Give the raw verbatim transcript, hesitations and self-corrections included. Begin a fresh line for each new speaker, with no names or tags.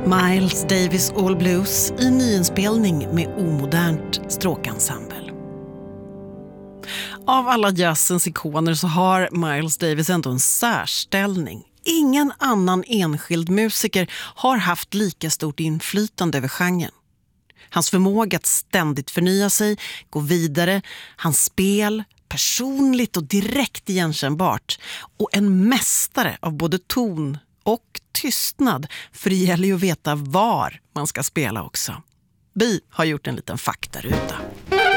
Miles Davis All Blues i nyinspelning med omodernt stråkensemble. Av alla jazzens ikoner så har Miles Davis ändå en särställning. Ingen annan enskild musiker har haft lika stort inflytande över genren. Hans förmåga att ständigt förnya sig, gå vidare, hans spel, personligt och direkt igenkännbart och en mästare av både ton och tystnad, för det gäller ju att veta var man ska spela också. Vi har gjort en liten faktaruta.